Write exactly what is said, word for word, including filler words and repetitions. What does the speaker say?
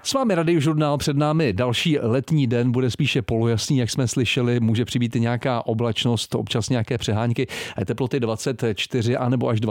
S vámi Radiožurnál, před námi další letní den, bude spíše polojasný, jak jsme slyšeli, může přibýt nějaká oblačnost, občas nějaké přehánky, teploty dvacet čtyři anebo až